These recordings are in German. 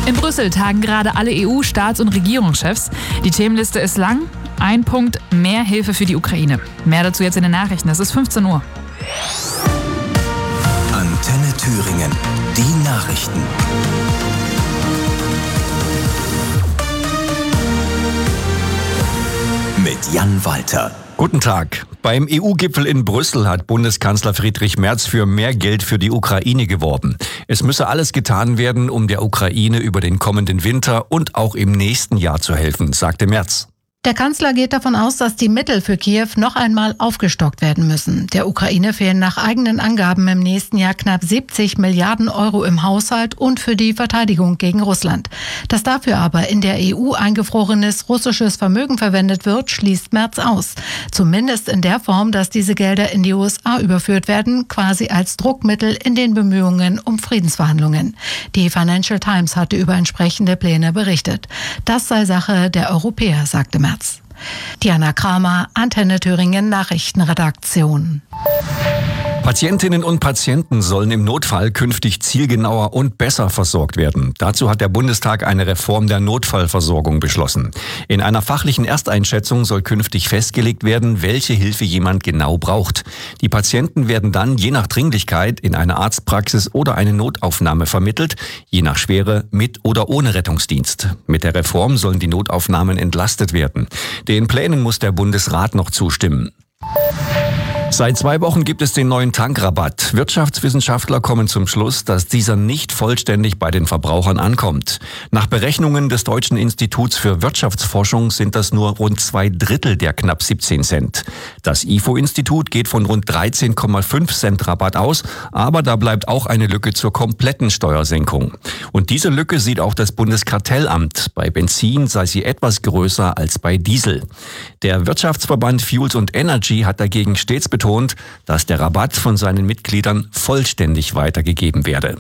In Brüssel tagen gerade alle EU-Staats- und Regierungschefs. Die Themenliste ist lang. Ein Punkt: mehr Hilfe für die Ukraine. Mehr dazu jetzt in den Nachrichten. Es ist 15 Uhr. Antenne Thüringen. Die Nachrichten. Mit Jan Walter. Guten Tag. Beim EU-Gipfel in Brüssel hat Bundeskanzler Friedrich Merz für mehr Geld für die Ukraine geworben. Es müsse alles getan werden, um der Ukraine über den kommenden Winter und auch im nächsten Jahr zu helfen, sagte Merz. Der Kanzler geht davon aus, dass die Mittel für Kiew noch einmal aufgestockt werden müssen. Der Ukraine fehlen nach eigenen Angaben im nächsten Jahr knapp 70 Milliarden Euro im Haushalt und für die Verteidigung gegen Russland. Dass dafür aber in der EU eingefrorenes russisches Vermögen verwendet wird, schließt Merz aus. Zumindest in der Form, dass diese Gelder in die USA überführt werden, quasi als Druckmittel in den Bemühungen um Friedensverhandlungen. Die Financial Times hatte über entsprechende Pläne berichtet. Das sei Sache der Europäer, sagte Merz. Diana Kramer, Antenne Thüringen Nachrichtenredaktion. Patientinnen und Patienten sollen im Notfall künftig zielgenauer und besser versorgt werden. Dazu hat der Bundestag eine Reform der Notfallversorgung beschlossen. In einer fachlichen Ersteinschätzung soll künftig festgelegt werden, welche Hilfe jemand genau braucht. Die Patienten werden dann je nach Dringlichkeit in eine Arztpraxis oder eine Notaufnahme vermittelt, je nach Schwere mit oder ohne Rettungsdienst. Mit der Reform sollen die Notaufnahmen entlastet werden. Den Plänen muss der Bundesrat noch zustimmen. Seit 2 Wochen gibt es den neuen Tankrabatt. Wirtschaftswissenschaftler kommen zum Schluss, dass dieser nicht vollständig bei den Verbrauchern ankommt. Nach Berechnungen des Deutschen Instituts für Wirtschaftsforschung sind das nur rund 2/3 der knapp 17 Cent. Das IFO-Institut geht von rund 13,5 Cent Rabatt aus, aber da bleibt auch eine Lücke zur kompletten Steuersenkung. Und diese Lücke sieht auch das Bundeskartellamt. Bei Benzin sei sie etwas größer als bei Diesel. Der Wirtschaftsverband Fuels & Energy hat dagegen stets betont, dass der Rabatt von seinen Mitgliedern vollständig weitergegeben werde.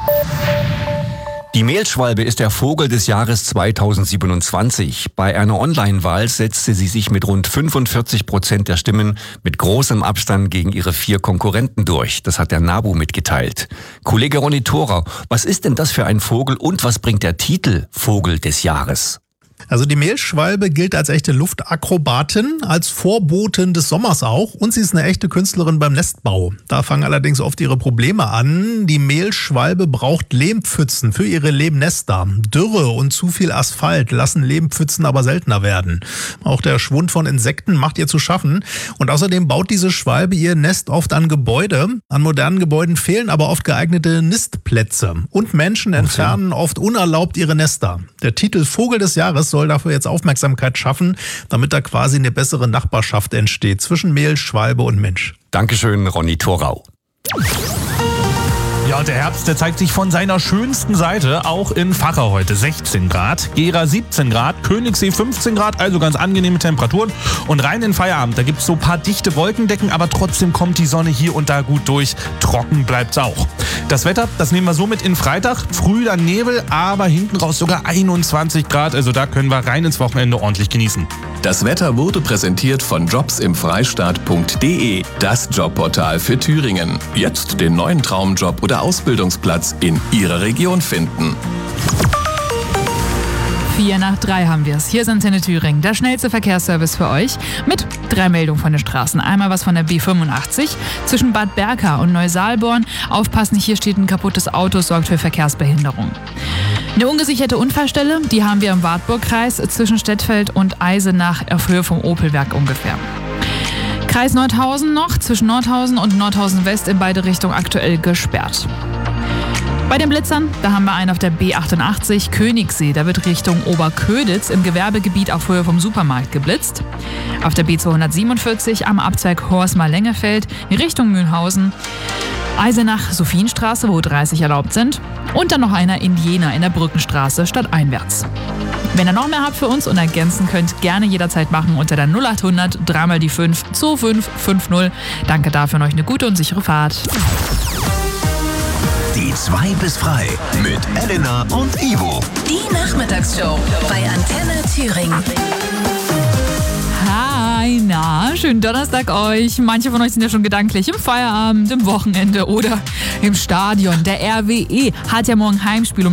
Die Mehlschwalbe ist der Vogel des Jahres 2027. Bei einer Online-Wahl setzte sie sich mit rund 45% der Stimmen mit großem Abstand gegen ihre 4 Konkurrenten durch. Das hat der NABU mitgeteilt. Kollege Ronny Thorau, was ist denn das für ein Vogel und was bringt der Titel Vogel des Jahres? Also die Mehlschwalbe gilt als echte Luftakrobatin, als Vorbotin des Sommers auch, und sie ist eine echte Künstlerin beim Nestbau. Da fangen allerdings oft ihre Probleme an. Die Mehlschwalbe braucht Lehmpfützen für ihre Lehmnester. Dürre und zu viel Asphalt lassen Lehmpfützen aber seltener werden. Auch der Schwund von Insekten macht ihr zu schaffen. Und außerdem baut diese Schwalbe ihr Nest oft an Gebäude. An modernen Gebäuden fehlen aber oft geeignete Nistplätze. Und Menschen entfernen oft unerlaubt ihre Nester. Der Titel Vogel des Jahres soll dafür jetzt Aufmerksamkeit schaffen, damit da quasi eine bessere Nachbarschaft entsteht zwischen Mehlschwalbe und Mensch. Dankeschön, Ronny Thorau. Ja, und der Herbst, der zeigt sich von seiner schönsten Seite, auch in Vacher heute 16 Grad, Gera 17 Grad, Königssee 15 Grad, also ganz angenehme Temperaturen. Und rein in den Feierabend, da gibt es so ein paar dichte Wolkendecken, aber trotzdem kommt die Sonne hier und da gut durch. Trocken bleibt's auch. Das Wetter, das nehmen wir so mit in Freitag, früh dann Nebel, aber hinten raus sogar 21 Grad, also da können wir rein ins Wochenende ordentlich genießen. Das Wetter wurde präsentiert von jobsimfreistaat.de, das Jobportal für Thüringen. Jetzt den neuen Traumjob oder Ausbildungsplatz in Ihrer Region finden. 4 nach 3 haben wir es. Hier ist Antenne Thüringen, der schnellste Verkehrsservice für euch mit 3 Meldungen von den Straßen. Einmal was von der B85 zwischen Bad Berka und Neusaalborn. Aufpassen, hier steht ein kaputtes Auto, sorgt für Verkehrsbehinderung. Eine ungesicherte Unfallstelle, die haben wir im Wartburgkreis zwischen Stettfeld und Eisenach auf Höhe vom Opelwerk ungefähr. Kreis Nordhausen noch, zwischen Nordhausen und Nordhausen West in beide Richtungen aktuell gesperrt. Bei den Blitzern, da haben wir einen auf der B88 Königssee. Da wird Richtung Oberköditz im Gewerbegebiet auf Höhe vom Supermarkt geblitzt. Auf der B247 am Abzweig Horsmar-Lengefeld in Richtung Mühlhausen. Eisenach-Sophienstraße, wo 30 erlaubt sind. Und dann noch einer in Jena in der Brückenstraße stadteinwärts. Wenn ihr noch mehr habt für uns und ergänzen könnt, gerne jederzeit machen unter der 0800 3 mal die 5 2550. Danke dafür und euch eine gute und sichere Fahrt. Die 2 bis frei mit Elena und Ivo. Die Nachmittagsshow bei Antenne Thüringen. Hi, na, schönen Donnerstag euch. Manche von euch sind ja schon gedanklich im Feierabend, im Wochenende oder im Stadion. Der RWE hat ja morgen Heimspiel.